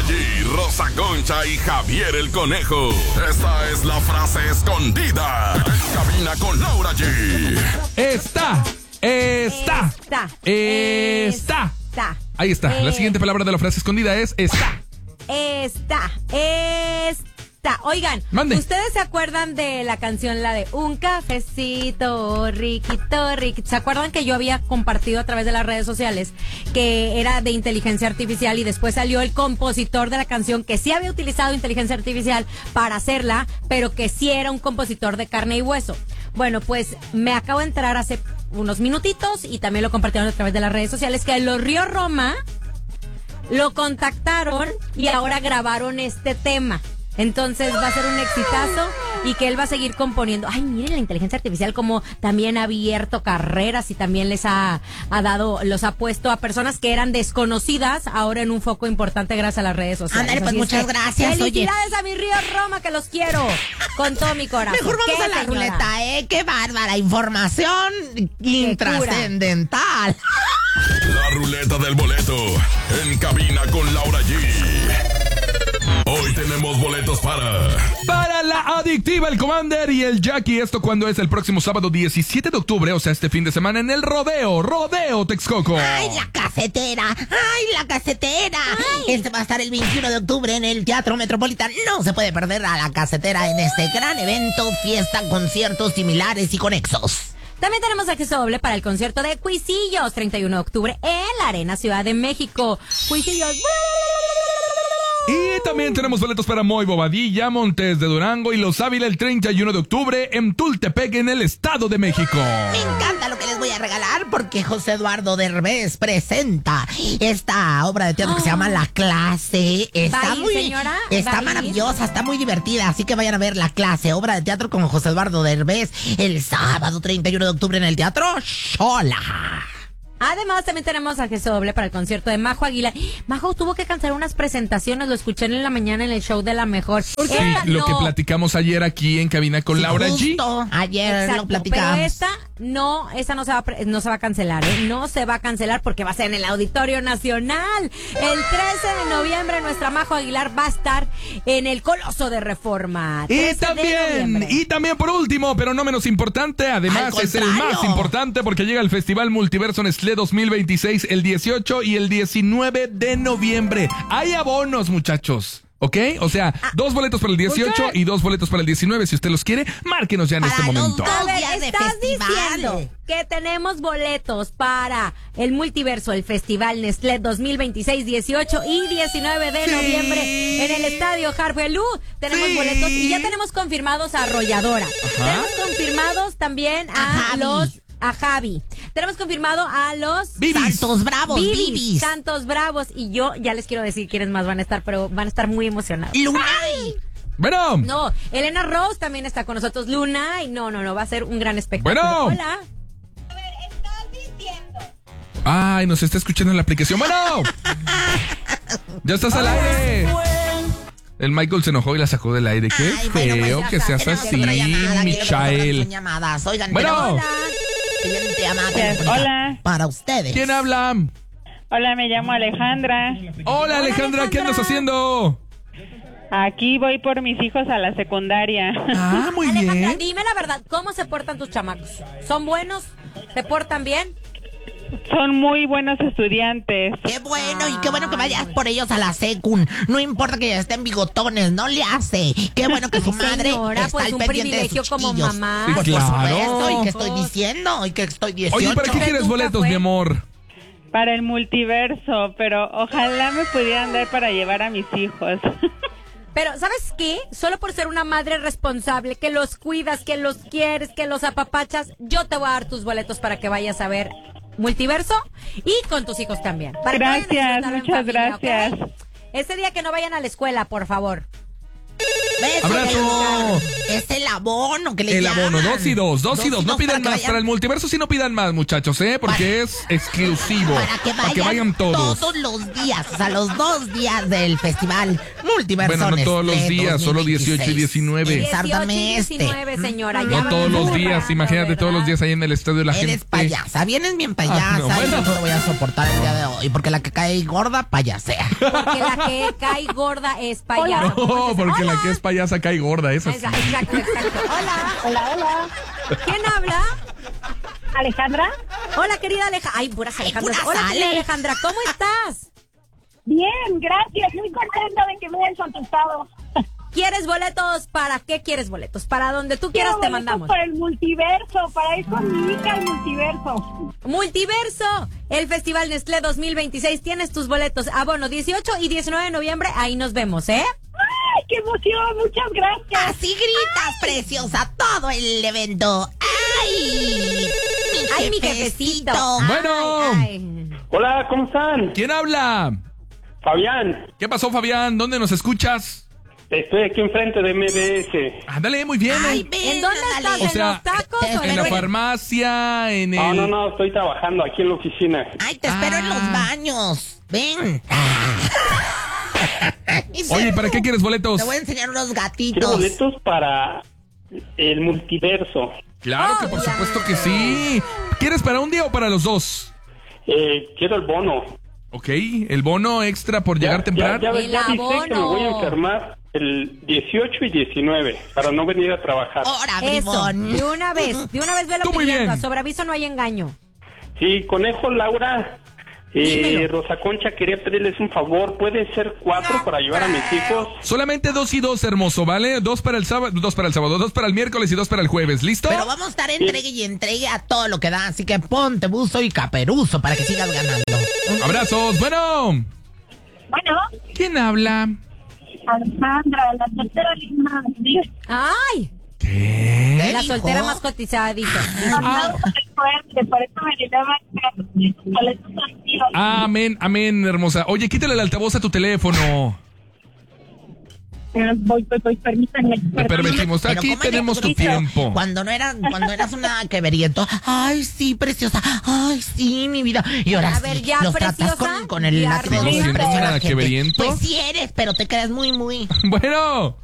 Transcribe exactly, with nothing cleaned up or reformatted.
G, Rosa Concha y Javier el Conejo. Esta es la frase escondida en Cabina con Laura G. Está, está, Está. está. Está. Ahí está. La siguiente palabra de la frase escondida es está. Está. Está. Oigan, Mande. ¿ustedes se acuerdan de la canción, la de Un cafecito, riquito, riquito? ¿Se acuerdan que yo había compartido a través de las redes sociales que era de inteligencia artificial y después salió el compositor de la canción que sí había utilizado inteligencia artificial para hacerla, pero que sí era un compositor de carne y hueso? Bueno, pues me acabo de enterar hace unos minutitos y también lo compartieron a través de las redes sociales que los Río Roma lo contactaron y ahora grabaron este tema. Entonces va a ser un exitazo y que él va a seguir componiendo. Ay, miren la inteligencia artificial como también ha abierto carreras y también les ha, ha dado, los ha puesto a personas que eran desconocidas ahora en un foco importante gracias a las redes sociales. Ándale, pues Así muchas es que, gracias. felicidades Oye, a mi Río Roma, que los quiero con todo mi corazón. mejor vamos ¿Qué, a la señora? ruleta, ¿eh? Qué bárbara información intrascendental. La ruleta del boleto en Cabina con Laura G. Hoy tenemos boletos para... Para la adictiva, el Commander y el Jackie. Esto cuando es el próximo sábado diecisiete de octubre, o sea, este fin de semana en el Rodeo, Rodeo Texcoco. ¡Ay, la casetera! ¡Ay, la casetera! Ay. Este va a estar el veintiuno de octubre en el Teatro Metropolitan. No se puede perder a la casetera en este gran evento, fiesta, conciertos similares y conexos. También tenemos acceso doble para el concierto de Cuisillos, treinta y uno de octubre en la Arena Ciudad de México. Cuisillos. Y también tenemos boletos para Moy Bobadilla, Montes de Durango y Los Ávila el treinta y uno de octubre en Tultepec, en el Estado de México. Me encanta lo que les voy a regalar porque José Eduardo Derbez presenta esta obra de teatro que se llama La Clase. Está ¿Va a ir, muy, señora? está ¿Va a ir? maravillosa, está muy divertida, así que vayan a ver La Clase, obra de teatro con José Eduardo Derbez el sábado treinta y uno de octubre en el Teatro Xola. Además, también tenemos acceso doble para el concierto de Majo Aguilar. Majo tuvo que cancelar unas presentaciones, lo escuché en la mañana en el show de La Mejor. Sí, Esta lo no. que platicamos ayer aquí en Cabina con Sí, Laura G. justo ayer Exacto, lo platicamos. pero esta no, esta no se va a, pre- no se va a cancelar, ¿eh? No se va a cancelar porque va a ser en el Auditorio Nacional. El trece de noviembre nuestra Majo Aguilar va a estar en el Coloso de Reforma. Y trece de también, noviembre. y también por último, pero no menos importante, además Al es el contrario. más importante porque llega el Festival Multiverso Nestlé dos mil veintiséis el dieciocho y el diecinueve de noviembre. Hay abonos, muchachos. ¿Ok? O sea, Ah, dos boletos para el dieciocho ¿usted? y dos boletos para el diecinueve. Si usted los quiere, márquenos ya en Para este los momento. dos. A ver, días de estás festival. diciendo que tenemos boletos para el multiverso, el Festival Nestlé dos mil veintiséis, dieciocho y diecinueve de Sí. noviembre en el Estadio Harvelú. Tenemos Sí. boletos y ya tenemos confirmados a Arrolladora. Tenemos confirmados también a, A Javi. los... A Javi. Tenemos confirmado a los... Bibis. Santos Bravos, Bibis, Bibis. Santos Bravos. Y yo ya les quiero decir quiénes más van a estar, pero van a estar muy emocionados. Lunay. Bueno, No, Elena Rose también está con nosotros. Luna, y no, no, no, va a ser un gran espectáculo. Bueno. Hola. ay, nos está escuchando en la aplicación. Bueno, ya estás al aire. El Michael se enojó y la sacó del aire. Qué Ay, bueno, pues feo ya que está. seas Tenemos así, otra llamada, que Michael. son llamadas. Oigan, Bueno. tenemos Hola. siguiente llamada telefónica Hola. para ustedes. ¿Quién habla? Hola, me llamo Alejandra. Hola, Alejandra, ¿qué andas haciendo? Aquí voy por mis hijos a la secundaria. Ah, muy Alejandra, bien. dime la verdad, ¿cómo se portan tus chamacos? ¿Son buenos? ¿Se portan bien? Son muy buenos estudiantes. Qué bueno, y qué bueno que vayas por ellos a la secun. No importa que ya estén bigotones, no le hace. Qué bueno que su madre Señora, está pues al un pendiente de privilegio sus como chiquillos. mamá. Pues, Sí, por claro. supuesto, ¿y qué estoy diciendo? ¿Y qué estoy dieciocho? Oye, ¿para qué ¿Nunca quieres boletos, fue? mi amor? Para el multiverso, pero ojalá me pudieran dar para llevar a mis hijos. Pero, ¿sabes qué? Solo por ser una madre responsable, que los cuidas, que los quieres, que los apapachas, yo te voy a dar tus boletos para que vayas a ver Multiverso y con tus hijos también. Para que vayan a Gracias, disfrutarlo en muchas familia, gracias. ¿ok? Ese día que no vayan a la escuela, por favor. Beso, Abrazo. Es el abono que le El abono, llaman. dos y dos, dos y dos. No pidan para que más. vayan- Para el multiverso sí no pidan más, muchachos, ¿eh? Porque es exclusivo. Para que vayan, todos. todos los días, o sea, los dos días del festival Multiverso. Bueno, no todos los Nestlé días, solo dos mil veintiséis. dieciocho y diecinueve. Ensártame este. diecinueve, señora. No ya todos los vamos días, jugando, imagínate todos los ¿verdad? días ahí en el estadio la gente. Eres payasa, vienes bien payasa. Ah, no, bueno. Y no te voy a soportar el día de hoy. Porque la que cae gorda, payasea. Porque la que cae gorda es payasa. No, ¿Cómo porque dices? la Hola. que es payasa cae gorda, esa sí. Exacto, exacto, exacto. Hola. Hola, hola. ¿Quién habla? Alejandra. Hola, querida Alejandra. Ay, puras Alejandras. puras Hola, querida Ale. Alejandra. ¿Cómo estás? Bien, gracias. Muy contenta de que me hayan contestado. ¿Quieres boletos? ¿Para qué quieres boletos? Para donde tú Quiero quieras te boletos mandamos. para el multiverso, para ir con mi hija al multiverso. Multiverso, el Festival Nestlé dos mil veintiséis. Tienes tus boletos. Abono dieciocho y diecinueve de noviembre. Ahí nos vemos, ¿eh? ¡Ay, qué emoción! Muchas gracias. Así gritas, preciosa, todo el evento. ¡Ay! Ay, mi jefecito. Bueno. Ay, ay. Hola, ¿cómo están? ¿Quién habla? Fabián, ¿Qué pasó, Fabián? ¿Dónde nos escuchas? estoy aquí enfrente de M B S. Ándale, muy bien. Ay, ¿eh? ven, ¿En dónde ándale. estás? O ¿En sea, los tacos o En en la el- farmacia, en el... No, no, no, estoy trabajando aquí en la oficina. Ay, te espero en los Ah. baños. Ven. Oye, ¿para qué quieres boletos? Te voy a enseñar unos Quiero gatitos. boletos para el multiverso. Claro que por supuesto que sí. ¿Quieres para un día o para los dos? Eh, quiero el bono. Ok, el bono extra por llegar Ya- temprano. Ya, ya, El ya avisé que me voy a abono. enfermar el dieciocho y diecinueve para no venir a trabajar. Ahora, Eso, bribón. de una vez, de una vez velo Tú muy pidiendo. bien. Sobre aviso no hay engaño. Sí, conejo, Laura. Eh, Dímelo. Rosa Concha, quería pedirles un favor. ¿Pueden ser cuatro para llevar a mis hijos? Solamente dos y dos, hermoso, ¿vale? Dos para el sábado, dos para el sábado, dos para el miércoles y dos para el jueves. ¿Listo? Pero vamos a estar entregue y entregue a todo lo que da. Así que ponte buzo y caperuzo para que sigas ganando. Abrazos. Bueno, Bueno, ¿quién habla? Alejandra, la tercera línea. ¡Ay! ¿Qué? ¿Qué La dijo? soltera más cotizada, dice. Andado con el fuerte, por eso me llevaban sus boletos contigo. Amén, amén, hermosa. Oye, quítale el altavoz a tu teléfono. Eh, Voy, voy, voy, permítanme. Te permitimos. Pero Aquí ¿cómo le tenemos tu gusta? tiempo. Cuando no eras, cuando eras una queverieto. Ay, sí, preciosa. Ay, sí, mi vida. Y ahora A sí, ver, ya, los tratas preciosa, con, con el ya, látigo de Rodríguez. ¿Siendo impresión a una la gente. queveriento? Pues sí eres, pero te crees muy, muy. Bueno,